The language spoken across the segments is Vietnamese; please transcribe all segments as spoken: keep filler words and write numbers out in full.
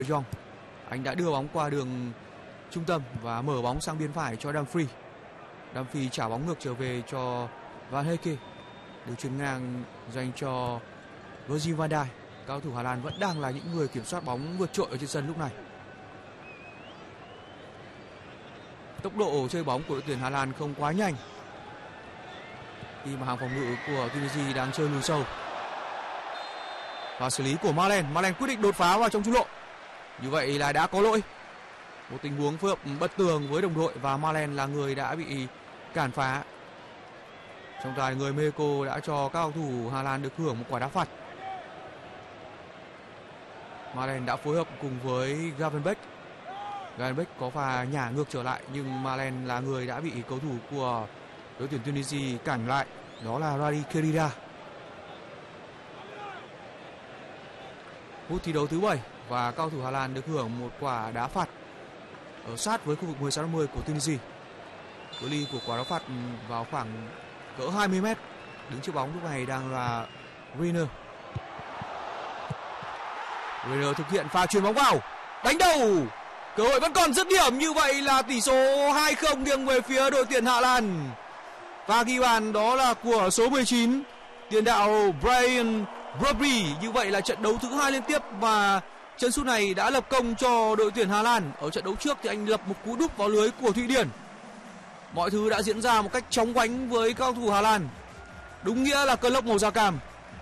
Jong. Anh đã đưa bóng qua đường trung tâm và mở bóng sang biên phải cho Dumfries. Dumfries trả bóng ngược trở về cho Van Hecke. Đường chuyền ngang dành cho Virgil van Dijk. Cao thủ Hà Lan vẫn đang là những người kiểm soát bóng vượt trội ở trên sân lúc này. Tốc độ chơi bóng của đội tuyển Hà Lan không quá nhanh khi mà hàng phòng ngự của Tunisia đang chơi lùi sâu. Và xử lý của Malen, Malen quyết định đột phá vào trong trung lộ. Như vậy là đã có lỗi. Một tình huống phối hợp bất tường với đồng đội và Malen là người đã bị cản phá. Trọng tài người Mexico đã cho các cầu thủ Hà Lan được hưởng một quả đá phạt. Malen đã phối hợp cùng với Gravenberch. Gravenberch có pha nhả ngược trở lại nhưng Malen là người đã bị cầu thủ của đội tuyển Tunisia cản lại. Đó là Radi Khedira. Phút thi đấu thứ bảy và cao thủ Hà Lan được hưởng một quả đá phạt ở sát với khu vực mười sáu năm mươi của Tunisia. Cự ly của quả đá phạt vào khoảng cỡ hai mươi mét. Đứng trước bóng lúc này đang là Reiner. Reiner thực hiện pha chuyền bóng vào, đánh đầu. Cơ hội vẫn còn dứt điểm, như vậy là tỷ số hai không nghiêng về phía đội tuyển Hà Lan. Và ghi bàn đó là của số mười chín, tiền đạo Brian Brobby. Như vậy là trận đấu thứ hai liên tiếp và chân sút này đã lập công cho đội tuyển Hà Lan. Ở trận đấu trước thì anh lập một cú đúp vào lưới của Thụy Điển. Mọi thứ đã diễn ra một cách chóng vánh với cao thủ Hà Lan. Đúng nghĩa là cơn lốc màu da cam.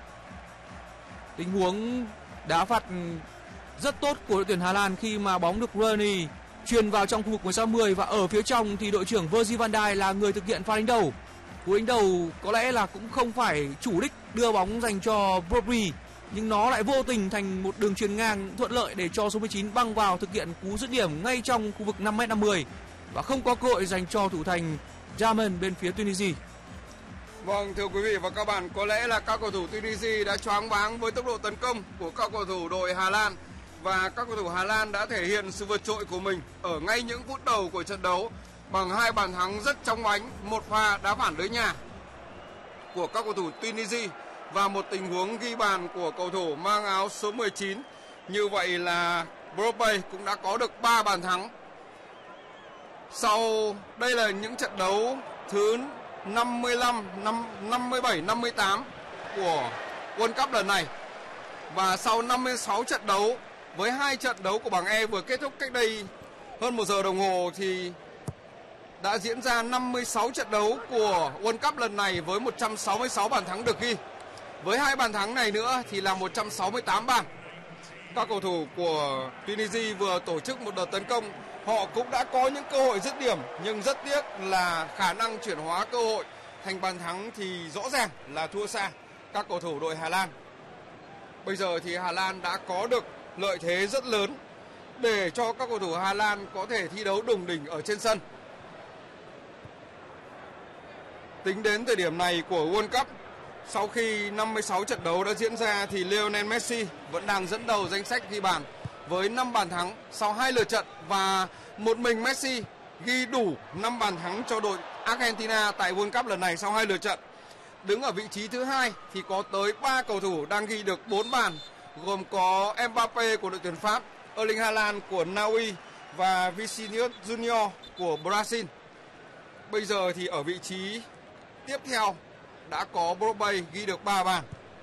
Tình huống đá phạt rất tốt của đội tuyển Hà Lan khi mà bóng được Rooney truyền vào trong khu vực mười sáu mươi và ở phía trong thì đội trưởng Virgil van Dijk là người thực hiện pha đánh đầu. Cú đánh đầu có lẽ là cũng không phải chủ đích đưa bóng dành cho Brobby, nhưng nó lại vô tình thành một đường chuyền ngang thuận lợi để cho số mười chín băng vào thực hiện cú dứt điểm ngay trong khu vực năm mét năm mươi và không có cơ hội dành cho thủ thành German bên phía Tunisia. Vâng, thưa quý vị và các bạn, có lẽ là các cầu thủ Tunisia đã choáng váng với tốc độ tấn công của các cầu thủ đội Hà Lan và các cầu thủ Hà Lan đã thể hiện sự vượt trội của mình ở ngay những phút đầu của trận đấu bằng hai bàn thắng rất chóng vánh, một pha đá phản lưới nhà của các cầu thủ Tunisia và một tình huống ghi bàn của cầu thủ mang áo số mười chín. Như vậy là Brobby cũng đã có được ba bàn thắng. Sau đây là những trận đấu thứ năm mươi lăm, năm mươi bảy, năm mươi tám của World Cup lần này. Và sau năm mươi sáu trận đấu với hai trận đấu của bảng E vừa kết thúc cách đây hơn một giờ đồng hồ thì đã diễn ra năm mươi sáu trận đấu của World Cup lần này với một trăm sáu mươi sáu bàn thắng được ghi. Với hai bàn thắng này nữa thì là một trăm sáu mươi tám bàn. Các cầu thủ của Tunisia vừa tổ chức một đợt tấn công, họ cũng đã có những cơ hội dứt điểm nhưng rất tiếc là khả năng chuyển hóa cơ hội thành bàn thắng thì rõ ràng là thua xa các cầu thủ đội Hà Lan. Bây giờ thì Hà Lan đã có được lợi thế rất lớn để cho các cầu thủ Hà Lan có thể thi đấu đùng đỉnh ở trên sân. Tính đến thời điểm này của World Cup, sau khi năm mươi sáu trận đấu đã diễn ra thì Lionel Messi vẫn đang dẫn đầu danh sách ghi bàn với năm bàn thắng sau hai lượt trận và một mình Messi ghi đủ năm bàn thắng cho đội Argentina tại World Cup lần này sau hai lượt trận. Đứng ở vị trí thứ hai thì có tới ba cầu thủ đang ghi được bốn bàn, gồm có Mbappe của đội tuyển Pháp, Erling Haaland của Na Uy và Vinicius Junior của Brazil. Bây giờ thì ở vị trí tiếp theo đã có Brobby ghi được ba bàn.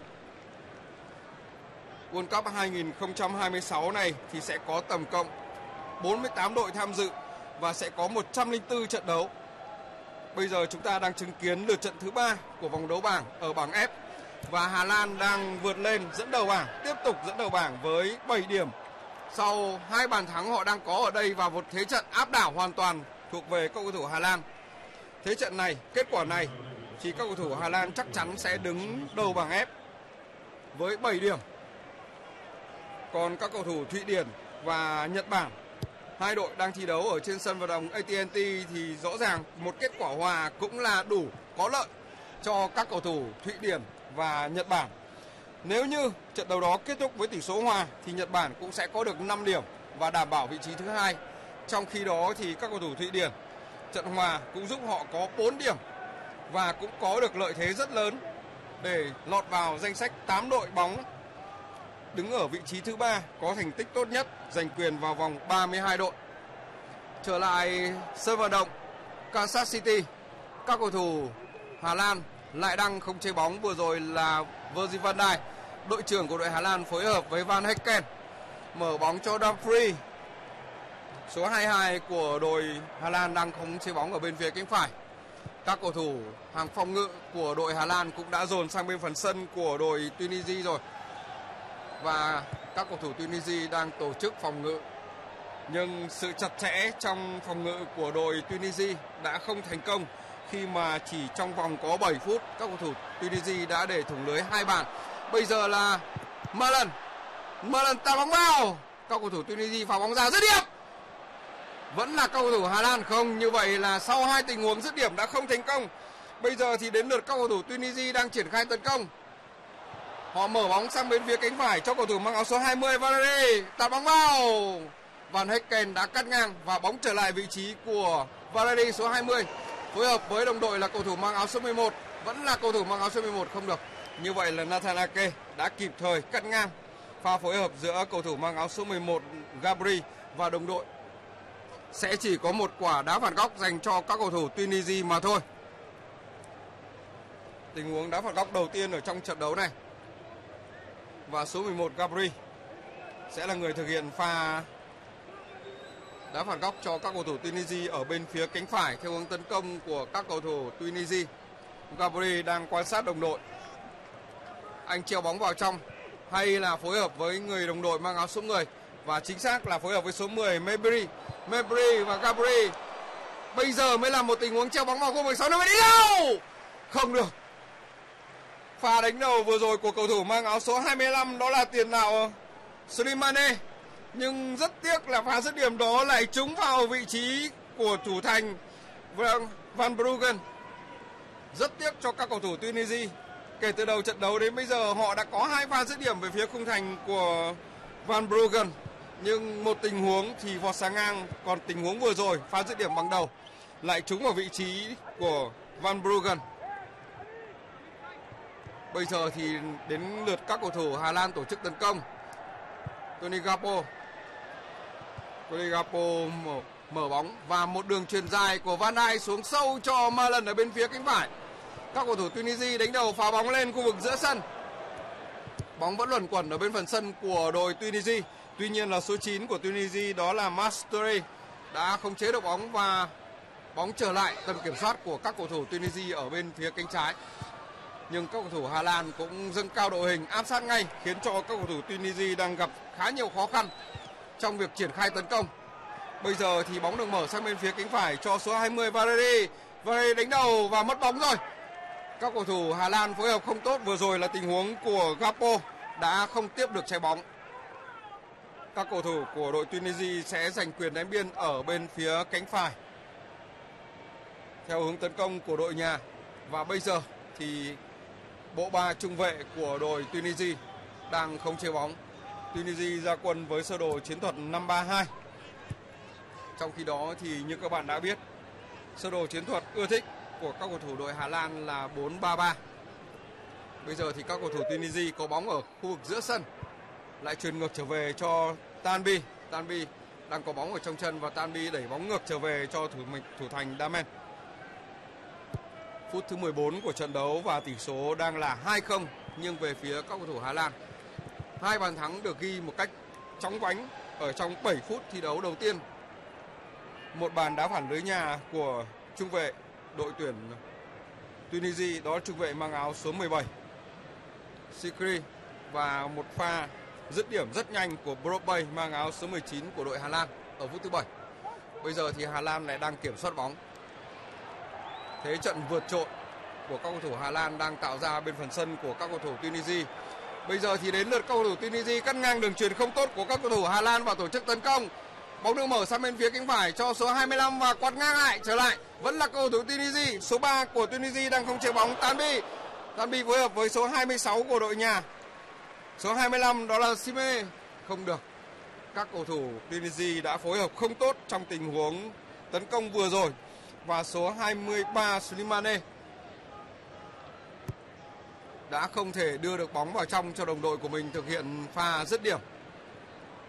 World Cup hai không hai sáu này thì sẽ có tổng cộng bốn mươi tám đội tham dự và sẽ có một trăm lẻ bốn trận đấu. Bây giờ chúng ta đang chứng kiến lượt trận thứ ba của vòng đấu bảng ở bảng F và Hà Lan đang vượt lên dẫn đầu bảng, tiếp tục dẫn đầu bảng với bảy điểm. Sau hai bàn thắng họ đang có ở đây và một thế trận áp đảo hoàn toàn thuộc về các cầu thủ Hà Lan. Thế trận này, kết quả này thì các cầu thủ Hà Lan chắc chắn sẽ đứng đầu bảng F với bảy điểm. Còn các cầu thủ Thụy Điển và Nhật Bản, hai đội đang thi đấu ở trên sân vận động a tê and tê thì rõ ràng một kết quả hòa cũng là đủ có lợi cho các cầu thủ Thụy Điển và Nhật Bản. Nếu như trận đấu đó kết thúc với tỷ số hòa thì Nhật Bản cũng sẽ có được năm điểm và đảm bảo vị trí thứ hai. Trong khi đó thì các cầu thủ Thụy Điển trận hòa cũng giúp họ có bốn điểm và cũng có được lợi thế rất lớn để lọt vào danh sách tám đội bóng đứng ở vị trí thứ ba có thành tích tốt nhất, giành quyền vào vòng ba mươi hai đội. Trở lại sân vận động Kansas City, các cầu thủ Hà Lan lại đang không chế bóng. Vừa rồi là Virgil van Dijk, đội trưởng của đội Hà Lan phối hợp với Van Hekken mở bóng cho Dumfries. Số hai mươi hai của đội Hà Lan đang không chế bóng ở bên phía cánh phải. Các cầu thủ hàng phòng ngự của đội Hà Lan cũng đã dồn sang bên phần sân của đội Tunisia rồi. Và các cầu thủ Tunisia đang tổ chức phòng ngự. Nhưng sự chặt chẽ trong phòng ngự của đội Tunisia đã không thành công khi mà chỉ trong vòng có bảy phút các cầu thủ Tunisia đã để thủng lưới hai bàn. Bây giờ là Malen. Malen tạo bóng vào. Các cầu thủ Tunisia phá bóng ra dứt điểm. Vẫn là cầu thủ Hà Lan không. Như vậy là sau hai tình huống dứt điểm đã không thành công. Bây giờ thì đến lượt các cầu thủ Tunisia đang triển khai tấn công. Họ mở bóng sang bên phía cánh phải cho cầu thủ mang áo số hai mươi Valery, tạt bóng vào. Van Hekken đã cắt ngang và bóng trở lại vị trí của Valery số hai mươi. Phối hợp với đồng đội là cầu thủ mang áo số mười một, vẫn là cầu thủ mang áo số mười một không được. Như vậy là Nathan Ake đã kịp thời cắt ngang pha phối hợp giữa cầu thủ mang áo số mười một Gabri và đồng đội. Sẽ chỉ có một quả đá phạt góc dành cho các cầu thủ Tunisia mà thôi. Tình huống đá phạt góc đầu tiên ở trong trận đấu này. Và số mười một Gabri sẽ là người thực hiện pha đá phạt góc cho các cầu thủ Tunisia ở bên phía cánh phải theo hướng tấn công của các cầu thủ Tunisia. Gabri đang quan sát đồng đội. Anh treo bóng vào trong hay là phối hợp với người đồng đội mang áo số mười, và chính xác là phối hợp với số mười Mebri. Mebri và Gabri. Bây giờ mới là một tình huống treo bóng vào khu mười sáu. Nó mới đi đâu? Không được. Pha đánh đầu vừa rồi của cầu thủ mang áo số hai mươi lăm đó là tiền đạo Slimane. Nhưng rất tiếc là pha dứt điểm đó lại trúng vào vị trí của thủ thành Van Bruggen. Rất tiếc cho các cầu thủ Tunisia. Kể từ đầu trận đấu đến bây giờ họ đã có hai pha dứt điểm về phía khung thành của Van Bruggen. Nhưng một tình huống thì vọt sáng ngang, còn tình huống vừa rồi pha dứt điểm bằng đầu lại trúng vào vị trí của Van Bruggen. Bây giờ thì đến lượt các cầu thủ Hà Lan tổ chức tấn công. Toni Gakpo. Toni Gakpo mở, mở bóng và một đường chuyền dài của Van Dijk xuống sâu cho Malen ở bên phía cánh phải. Các cầu thủ Tunisia đánh đầu phá bóng lên khu vực giữa sân. Bóng vẫn luẩn quẩn ở bên phần sân của đội Tunisia. Tuy nhiên là số chín của Tunisia đó là Mastori đã không chế được bóng và bóng trở lại tầm kiểm soát của các cầu thủ Tunisia ở bên phía cánh trái. Nhưng các cầu thủ Hà Lan cũng dâng cao đội hình áp sát ngay, khiến cho các cầu thủ Tunisia đang gặp khá nhiều khó khăn trong việc triển khai tấn công. Bây giờ thì bóng được mở sang bên phía cánh phải cho số hai mươi Valery. Valery đánh đầu và mất bóng rồi. Các cầu thủ Hà Lan phối hợp không tốt. Vừa rồi là tình huống của Gakpo đã không tiếp được trái bóng. Các cầu thủ của đội Tunisia sẽ giành quyền đánh biên ở bên phía cánh phải theo hướng tấn công của đội nhà. Và bây giờ thì bộ ba trung vệ của đội Tunisia đang không chế bóng. Tunisia ra quân với sơ đồ chiến thuật năm ba hai. Trong khi đó thì như các bạn đã biết, sơ đồ chiến thuật ưa thích của các cầu thủ đội Hà Lan là bốn ba ba. Bây giờ thì các cầu thủ Tunisia có bóng ở khu vực giữa sân, lại chuyền ngược trở về cho Tanbi. Tanbi đang có bóng ở trong chân và Tanbi đẩy bóng ngược trở về cho thủ thủ thành Damen. Phút thứ mười bốn của trận đấu và tỷ số đang là hai không nghiêng về phía các cầu thủ Hà Lan. Hai bàn thắng được ghi một cách chóng vánh ở trong bảy phút thi đấu đầu tiên. Một bàn đá phản lưới nhà của trung vệ đội tuyển Tunisia, đó là trung vệ mang áo số mười bảy Sikri, và một pha dứt điểm rất nhanh của Brobbey mang áo số mười chín của đội Hà Lan ở phút thứ bảy. Bây giờ thì Hà Lan lại đang kiểm soát bóng. Thế trận vượt trội của các cầu thủ Hà Lan đang tạo ra bên phần sân của các cầu thủ Tunisia. Bây giờ thì đến lượt các cầu thủ Tunisia cắt ngang đường chuyền không tốt của các cầu thủ Hà Lan và tổ chức tấn công. Bóng được mở sang bên phía cánh phải cho số hai mươi lăm và quạt ngang lại trở lại. Vẫn là cầu thủ Tunisia. Số ba của Tunisia đang không chế bóng. Tanbi. Tanbi phối hợp với số hai mươi sáu của đội nhà. Số hai mươi lăm đó là Sime. Không được. Các cầu thủ Tunisia đã phối hợp không tốt trong tình huống tấn công vừa rồi. Và số hai mươi ba Slimane đã không thể đưa được bóng vào trong cho đồng đội của mình thực hiện pha dứt điểm.